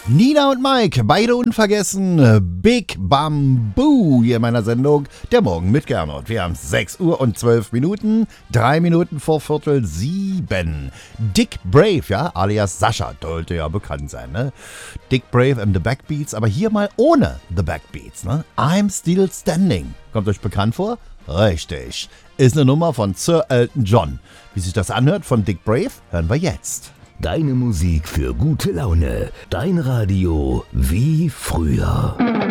Nina und Mike, beide unvergessen. Big Bamboo hier in meiner Sendung Der Morgen mit Gernot. Wir haben 6 Uhr und 12 Minuten, 3 Minuten vor Viertel 7. Dick Brave, ja, alias Sascha, sollte ja bekannt sein, ne? Dick Brave and the Backbeats, aber hier mal ohne The Backbeats, ne? I'm Still Standing. Kommt euch bekannt vor? Richtig. Ist eine Nummer von Sir Elton John. Wie sich das anhört von Dick Brave, hören wir jetzt. Deine Musik für gute Laune. Dein Radio wie früher.